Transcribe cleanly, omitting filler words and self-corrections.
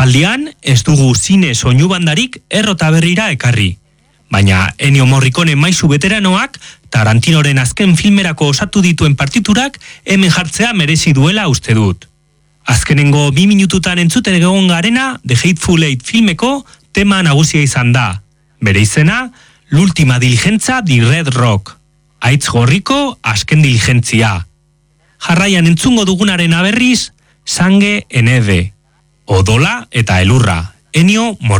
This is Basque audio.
Aspaldian ez dugu zine soinu bandarik errota berrira ekarri. Baina Ennio Morricone maisu veteranoak Tarantinoren azken filmerako osatu dituen partiturak hemen jartzea merezi duela uste dut. Azkenengo 2 minututan entzuten egon garena The Hateful Eight filmeko tema nagusia izan da. Bere izena, L'ultima diligenza di Red Rock. Haitz gorriko azken diligentzia. Jarraian entzungo dugunaren aberriz, Sangue en Ede. Odola eta elurra. Ennio Morricone.